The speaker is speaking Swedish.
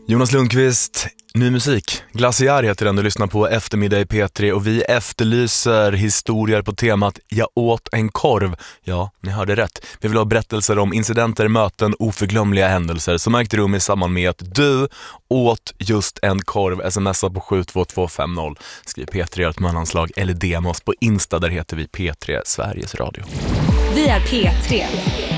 Jonas Lundqvist, ny musik. Glaciär heter den du lyssnar på eftermiddag i P3 och vi efterlyser historier på temat Jag åt en korv. Ja, ni hörde rätt. Vi vill ha berättelser om incidenter, möten, oförglömliga händelser som ägt rum i samband med att du åt just en korv. Smsa på 72250. Skriv P3 ett mellanslag eller DM oss på Insta, där heter vi P3 Sveriges Radio. Vi är P3.